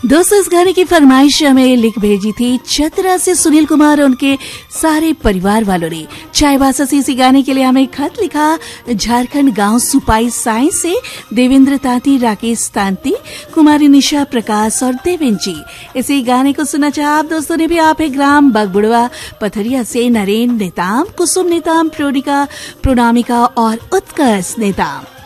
दोस्तों, इस गाने की फरमाइश हमें लिख भेजी थी चतरा से सुनील कुमार और उनके सारे परिवार वालों ने। चाईबासा से इसी गाने के लिए हमें खत लिखा झारखंड गांव सुपाई साई से देवेंद्र तांती, राकेश तांती, कुमारी निशा प्रकाश और देवेंद्र जी। इसी गाने को सुनना चाहा आप दोस्तों ने भी। आप है ग्राम बगबुड़वा पथरिया से नरेन नेताम, कुसुम नेताम, प्रोनिका, प्रोनामिका और उत्कर्ष नेताम।